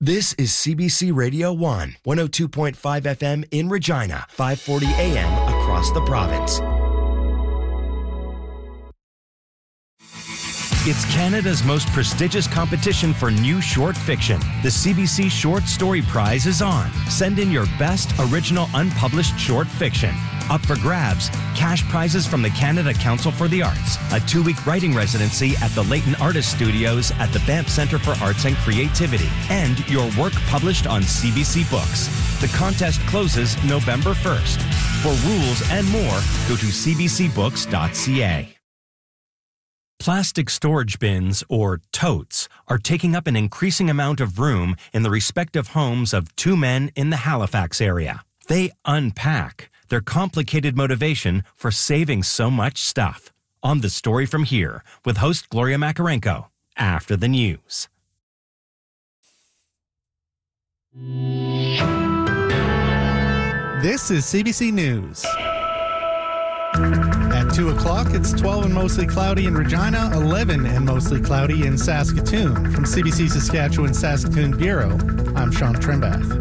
This is CBC Radio 1, 102.5 FM in Regina, 540 AM across the province. It's Canada's most prestigious competition for new short fiction. The CBC Short Story Prize is on. Send in your best original unpublished short fiction. Up for grabs, cash prizes from the Canada Council for the Arts, a 2-week writing residency at the Leighton Artist Studios at the Banff Centre for Arts and Creativity, and your work published on CBC Books. The contest closes November 1st. For rules and more, go to cbcbooks.ca. Plastic storage bins, or totes, are taking up an increasing amount of room in the respective homes of two men in the Halifax area. They unpack their complicated motivation for saving so much stuff. On The Story From Here, with host Gloria Makarenko, after the news. This is CBC News. At 2 o'clock, it's 12 and mostly cloudy in Regina, 11 and mostly cloudy in Saskatoon. From CBC Saskatchewan Saskatoon Bureau, I'm Sean Trembath.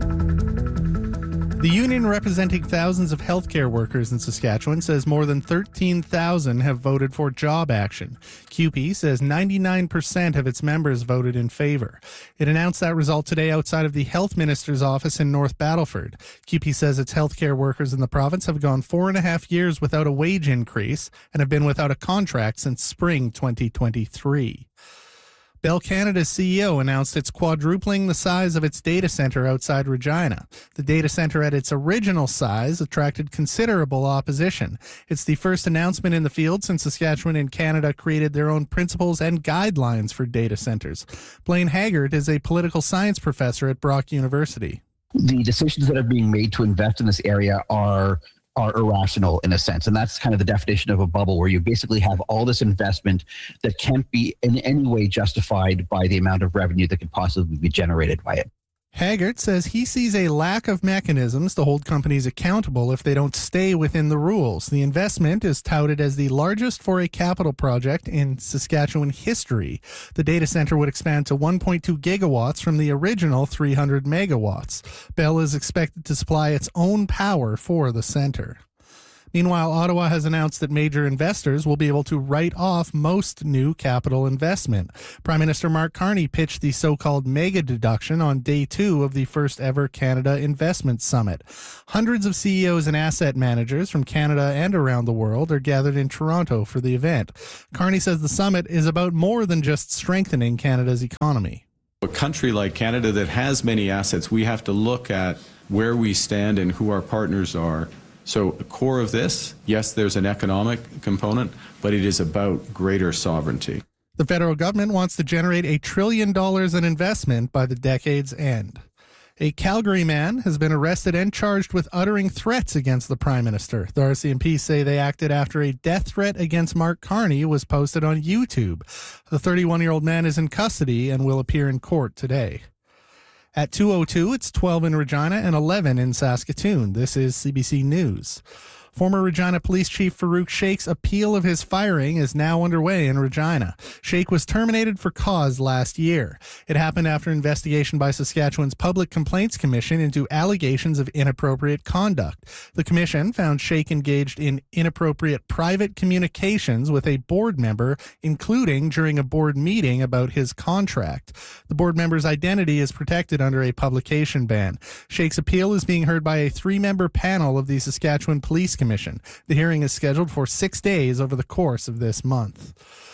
The union representing thousands of healthcare workers in Saskatchewan says more than 13,000 have voted for job action. CUPE says 99% of its members voted in favor. It announced that result today outside of the Health Minister's office in North Battleford. CUPE says its healthcare workers in the province have gone 4.5 years without a wage increase and have been without a contract since spring 2023. Bell Canada's CEO announced it's quadrupling the size of its data center outside Regina. The data center at its original size attracted considerable opposition. It's the first announcement in the field since Saskatchewan and Canada created their own principles and guidelines for data centers. Blaine Haggard is a political science professor at Brock University. The decisions that are being made to invest in this area are irrational in a sense. And that's kind of the definition of a bubble, where you basically have all this investment that can't be in any way justified by the amount of revenue that could possibly be generated by it. Haggard says he sees a lack of mechanisms to hold companies accountable if they don't stay within the rules. The investment is touted as the largest for a capital project in Saskatchewan history. The data center would expand to 1.2 gigawatts from the original 300 megawatts. Bell is expected to supply its own power for the center. Meanwhile, Ottawa has announced that major investors will be able to write off most new capital investment. Prime Minister Mark Carney pitched the so-called mega deduction on day 2 of the first ever Canada Investment Summit. Hundreds of CEOs and asset managers from Canada and around the world are gathered in Toronto for the event. Carney says the summit is about more than just strengthening Canada's economy. A country like Canada that has many assets, we have to look at where we stand and who our partners are. So the core of this, yes, there's an economic component, but it is about greater sovereignty. The federal government wants to generate $1 trillion in investment by the decade's end. A Calgary man has been arrested and charged with uttering threats against the Prime Minister. The RCMP say they acted after a death threat against Mark Carney was posted on YouTube. The 31-year-old man is in custody and will appear in court today. At 2:02, it's 12 in Regina and 11 in Saskatoon. This is CBC News. Former Regina Police Chief Farouk Sheikh's appeal of his firing is now underway in Regina. Sheikh was terminated for cause last year. It happened after investigation by Saskatchewan's Public Complaints Commission into allegations of inappropriate conduct. The commission found Sheikh engaged in inappropriate private communications with a board member, including during a board meeting about his contract. The board member's identity is protected under a publication ban. Sheikh's appeal is being heard by a 3-member panel of the Saskatchewan Police Commission. The hearing is scheduled for 6 days over the course of this month.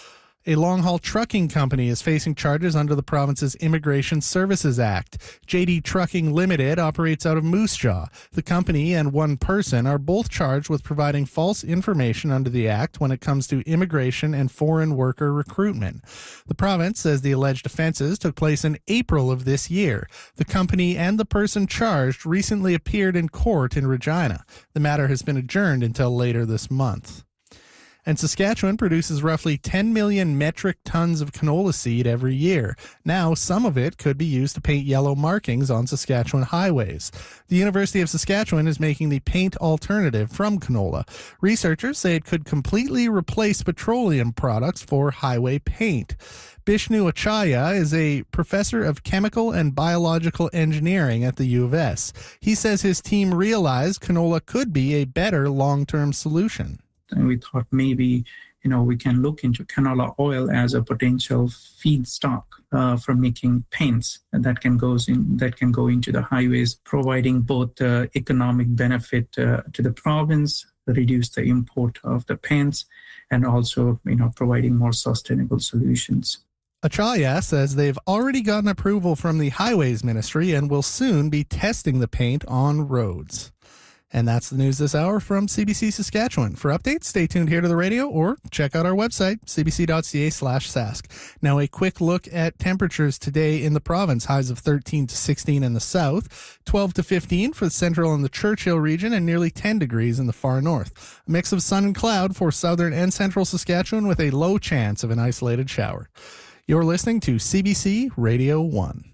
A long-haul trucking company is facing charges under the province's Immigration Services Act. JD Trucking Limited operates out of Moose Jaw. The company and one person are both charged with providing false information under the Act when it comes to immigration and foreign worker recruitment. The province says the alleged offenses took place in April of this year. The company and the person charged recently appeared in court in Regina. The matter has been adjourned until later this month. And Saskatchewan produces roughly 10 million metric tons of canola seed every year. Now, some of it could be used to paint yellow markings on Saskatchewan highways. The University of Saskatchewan is making the paint alternative from canola. Researchers say it could completely replace petroleum products for highway paint. Bishnu Achaya is a professor of chemical and biological engineering at the U of S. He says his team realized canola could be a better long-term solution. And we thought maybe, we can look into canola oil as a potential feedstock for making paints that can go into the highways, providing both economic benefit to the province, reduce the import of the paints, and also, providing more sustainable solutions. Achaya says they've already gotten approval from the Highways Ministry and will soon be testing the paint on roads. And that's the news this hour from CBC Saskatchewan. For updates, stay tuned here to the radio or check out our website, cbc.ca/sask. Now, a quick look at temperatures today in the province. Highs of 13 to 16 in the south, 12 to 15 for the central and the Churchill region, and nearly 10 degrees in the far north. A mix of sun and cloud for southern and central Saskatchewan with a low chance of an isolated shower. You're listening to CBC Radio 1.